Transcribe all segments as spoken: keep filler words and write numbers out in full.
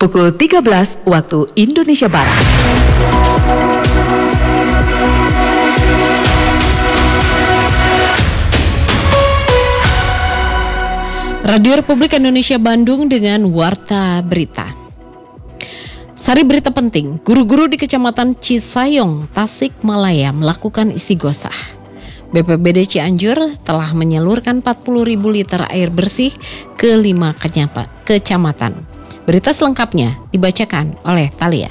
Pukul tiga belas waktu Indonesia Barat. Radio Republik Indonesia Bandung dengan Warta Berita. Sari berita penting, guru-guru di Kecamatan Cisayong, Tasikmalaya melakukan istighosah. B P B D Cianjur telah menyalurkan empat puluh ribu liter air bersih ke lima kecamatan. Berita selengkapnya dibacakan oleh Thalia.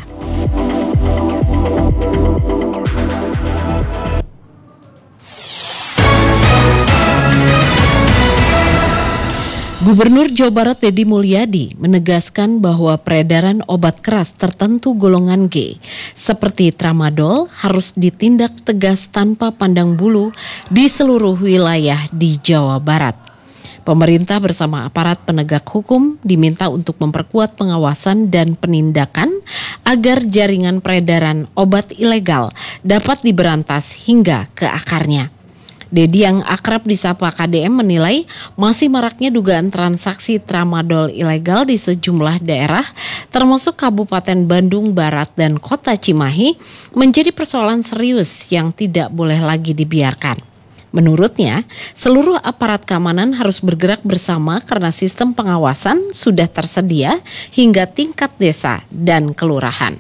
Gubernur Jawa Barat Deddy Mulyadi menegaskan bahwa peredaran obat keras tertentu golongan G seperti tramadol harus ditindak tegas tanpa pandang bulu di seluruh wilayah di Jawa Barat. Pemerintah bersama aparat penegak hukum diminta untuk memperkuat pengawasan dan penindakan agar jaringan peredaran obat ilegal dapat diberantas hingga ke akarnya. Deddy yang akrab disapa K D M menilai masih maraknya dugaan transaksi tramadol ilegal di sejumlah daerah termasuk Kabupaten Bandung Barat dan Kota Cimahi menjadi persoalan serius yang tidak boleh lagi dibiarkan. Menurutnya, seluruh aparat keamanan harus bergerak bersama karena sistem pengawasan sudah tersedia hingga tingkat desa dan kelurahan.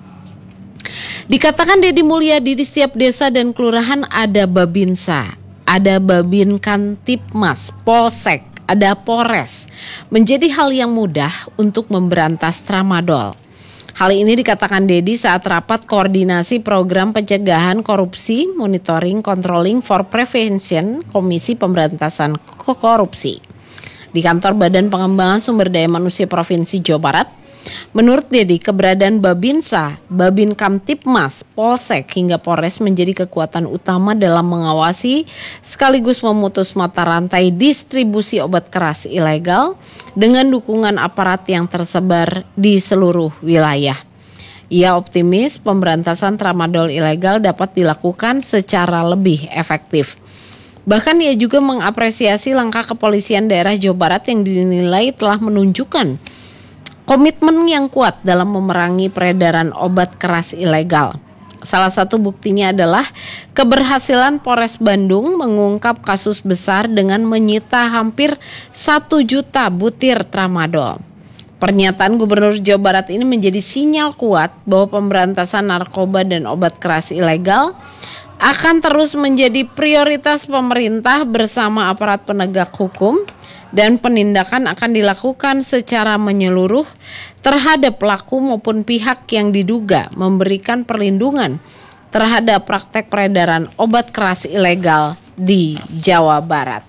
Dikatakan Deddy Mulyadi di setiap desa dan kelurahan ada Babinsa, ada Babin Kantipmas, Polsek, ada Polres. Menjadi hal yang mudah untuk memberantas tramadol. Hal ini dikatakan Deddy saat rapat koordinasi program pencegahan korupsi, monitoring, controlling for prevention, Komisi Pemberantasan Korupsi di kantor Badan Pengembangan Sumber Daya Manusia Provinsi Jawa Barat. Menurut Deddy, keberadaan Babinsa, Babin Kamtipmas, Polsek hingga Polres menjadi kekuatan utama dalam mengawasi sekaligus memutus mata rantai distribusi obat keras ilegal dengan dukungan aparat yang tersebar di seluruh wilayah. Ia optimis pemberantasan tramadol ilegal dapat dilakukan secara lebih efektif. Bahkan ia juga mengapresiasi langkah kepolisian daerah Jawa Barat yang dinilai telah menunjukkan komitmen yang kuat dalam memerangi peredaran obat keras ilegal. Salah satu buktinya adalah keberhasilan Polres Bandung mengungkap kasus besar dengan menyita hampir satu juta butir tramadol. Pernyataan Gubernur Jawa Barat ini menjadi sinyal kuat bahwa pemberantasan narkoba dan obat keras ilegal akan terus menjadi prioritas pemerintah bersama aparat penegak hukum, dan penindakan akan dilakukan secara menyeluruh terhadap pelaku maupun pihak yang diduga memberikan perlindungan terhadap praktek peredaran obat keras ilegal di Jawa Barat.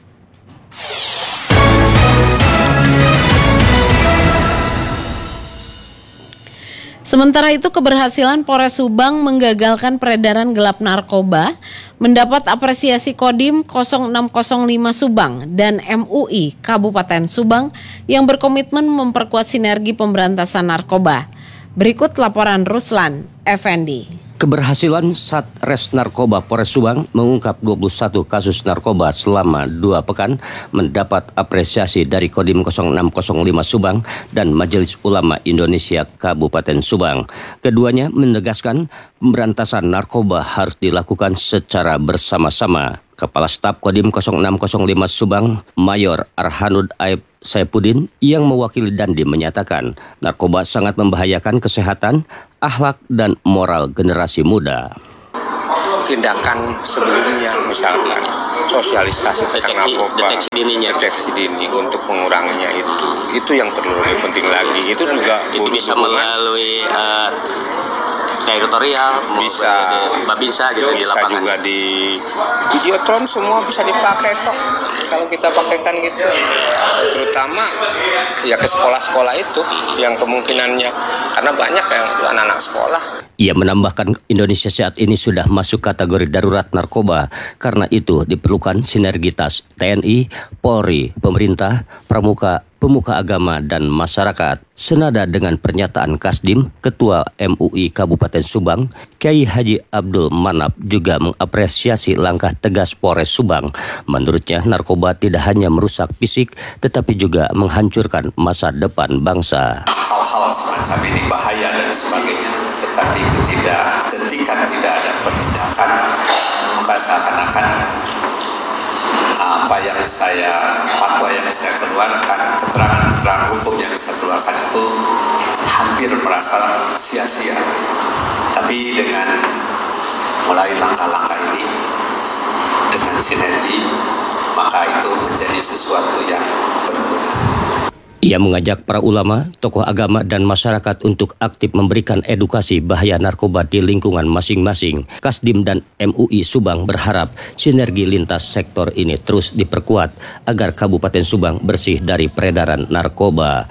Sementara itu, keberhasilan Polres Subang menggagalkan peredaran gelap narkoba mendapat apresiasi Kodim nol enam nol lima Subang dan M U I Kabupaten Subang yang berkomitmen memperkuat sinergi pemberantasan narkoba. Berikut laporan Ruslan Effendi. Keberhasilan Satres Narkoba Polres Subang mengungkap dua puluh satu kasus narkoba selama dua pekan mendapat apresiasi dari Kodim nol enam nol lima Subang dan Majelis Ulama Indonesia Kabupaten Subang. Keduanya menegaskan pemberantasan narkoba harus dilakukan secara bersama-sama. Kepala Staf Kodim nol enam nol lima Subang, Mayor Arhanud Aib Saipudin yang mewakili Dandi menyatakan narkoba sangat membahayakan kesehatan, akhlak, dan moral generasi muda. Tindakan sebelumnya misalkan sosialisasi tentang narkoba, deteksi dininya, deteksi dini untuk menguranginya itu, itu yang perlu lebih penting lagi. Itu juga itu bisa melalui uh, teritorial, bisa Babinsa gitu di lapangan. Bisa juga di Videotron, semua bisa dipakai kok kalau kita pakaikan gitu. Terutama ya ke sekolah-sekolah itu yang kemungkinannya, karena banyak yang anak-anak sekolah. Ia menambahkan Indonesia saat ini sudah masuk kategori darurat narkoba. Karena itu diperlukan sinergitas T N I, Polri, pemerintah, pramuka, pemuka agama, dan masyarakat. Senada dengan pernyataan Kasdim, Ketua M U I Kabupaten Subang, Kiai Haji Abdul Manap juga mengapresiasi langkah tegas Polres Subang. Menurutnya, narkoba tidak hanya merusak fisik, tetapi juga menghancurkan masa depan bangsa. hal-hal semacam ini bahaya dan sebagainya. Tetapi tidak, ketika tidak ada penindakan, maka seakan-akan apa yang saya, fatwa yang saya keluarkan, keterangan-keterangan hukum yang saya keluarkan itu hampir merasa sia-sia. Tapi dengan mulai langkah-langkah ini, dengan sinergi, maka itu menjadi sesuatu yang berguna. Ia mengajak para ulama, tokoh agama, dan masyarakat untuk aktif memberikan edukasi bahaya narkoba di lingkungan masing-masing. Kasdim dan M U I Subang berharap sinergi lintas sektor ini terus diperkuat agar Kabupaten Subang bersih dari peredaran narkoba.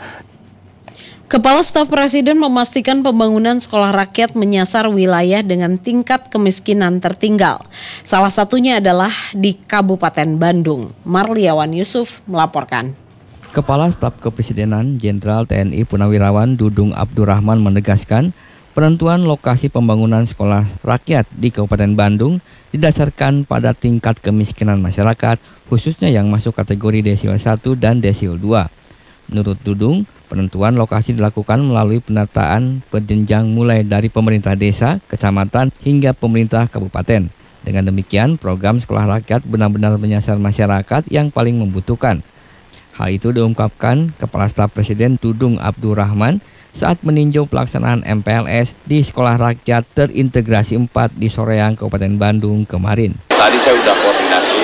Kepala Staf Presiden memastikan pembangunan sekolah rakyat menyasar wilayah dengan tingkat kemiskinan tertinggal. Salah satunya adalah di Kabupaten Bandung. Marliawan Yusuf melaporkan. Kepala Staf Kepresidenan Jenderal T N I Purnawirawan Dudung Abdurrahman menegaskan penentuan lokasi pembangunan sekolah rakyat di Kabupaten Bandung didasarkan pada tingkat kemiskinan masyarakat, khususnya yang masuk kategori desil satu dan desil dua. Menurut Dudung, penentuan lokasi dilakukan melalui penataan berjenjang mulai dari pemerintah desa, kecamatan, hingga pemerintah kabupaten. Dengan demikian, program sekolah rakyat benar-benar menyasar masyarakat yang paling membutuhkan. Hal itu diungkapkan Kepala Staf Presiden Dudung Abdurrahman saat meninjau pelaksanaan M P L S di Sekolah Rakyat Terintegrasi empat di Soreang, Kabupaten Bandung kemarin. Tadi saya sudah koordinasi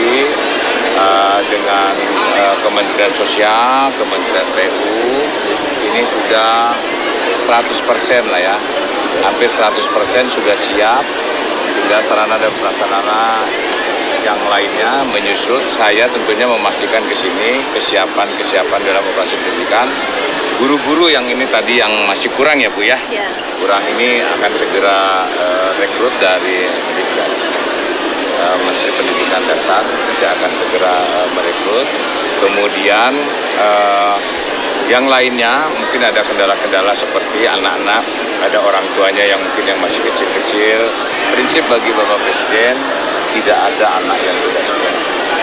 uh, dengan uh, Kementerian Sosial, Kementerian P U, ini sudah seratus persen lah ya, hampir seratus persen sudah siap, tinggal sarana dan prasarana yang lainnya menyusut. Saya tentunya memastikan ke sini kesiapan-kesiapan dalam operasi pendidikan. Guru-guru yang ini tadi yang masih kurang ya Bu ya, kurang ini akan segera uh, rekrut dari Dikdas. Uh, Menteri Pendidikan Dasar tidak akan segera uh, merekrut. Kemudian uh, yang lainnya mungkin ada kendala-kendala seperti anak-anak, ada orang tuanya yang mungkin yang masih kecil-kecil. Prinsip bagi Bapak Presiden, tidak ada anak yang tidak sekolah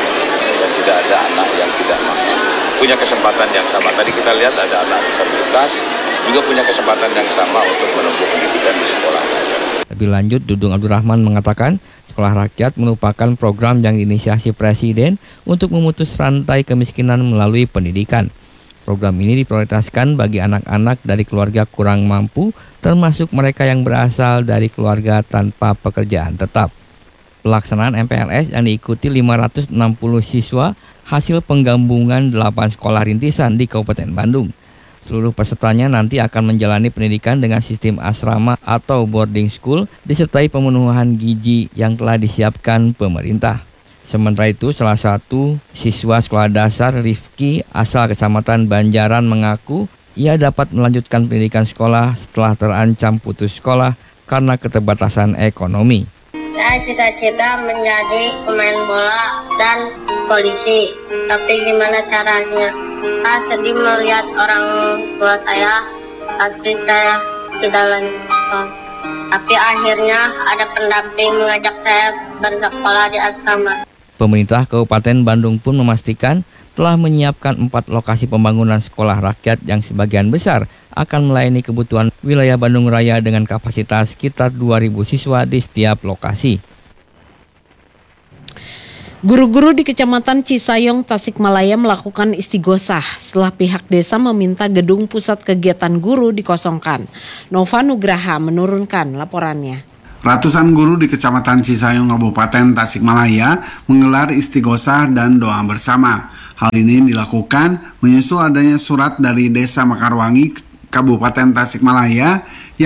dan tidak ada anak yang tidak mampu. Punya kesempatan yang sama. Tadi kita lihat ada anak disabilitas juga punya kesempatan yang sama untuk menempuh pendidikan di sekolah. Lebih lanjut, Dudung Abdurrahman mengatakan sekolah rakyat merupakan program yang diinisiasi Presiden untuk memutus rantai kemiskinan melalui pendidikan. Program ini diprioritaskan bagi anak-anak dari keluarga kurang mampu, termasuk mereka yang berasal dari keluarga tanpa pekerjaan tetap. Pelaksanaan M P L S yang diikuti lima ratus enam puluh siswa hasil penggabungan delapan sekolah rintisan di Kabupaten Bandung. Seluruh pesertanya nanti akan menjalani pendidikan dengan sistem asrama atau boarding school disertai pemenuhan gizi yang telah disiapkan pemerintah. Sementara itu, salah satu siswa sekolah dasar Rifki asal Kecamatan Banjaran mengaku ia dapat melanjutkan pendidikan sekolah setelah terancam putus sekolah karena keterbatasan ekonomi. Saya cita-cita menjadi pemain bola dan polisi, tapi gimana caranya? Saya sedih melihat orang tua saya, pasti saya sudah lanjut sekolah. Tapi akhirnya ada pendamping mengajak saya bersekolah di asrama. Pemerintah Kabupaten Bandung pun memastikan telah menyiapkan empat lokasi pembangunan sekolah rakyat yang sebagian besar akan melayani kebutuhan wilayah Bandung Raya dengan kapasitas sekitar dua ribu siswa di setiap lokasi. Guru-guru di Kecamatan Cisayong, Tasikmalaya melakukan istighosah setelah pihak desa meminta gedung pusat kegiatan guru dikosongkan. Nova Nugraha menurunkan laporannya. Ratusan guru di Kecamatan Cisayong, Kabupaten Tasikmalaya menggelar istighosah dan doa bersama. Hal ini dilakukan menyusul adanya surat dari Desa Mekarwangi, Kabupaten Tasikmalaya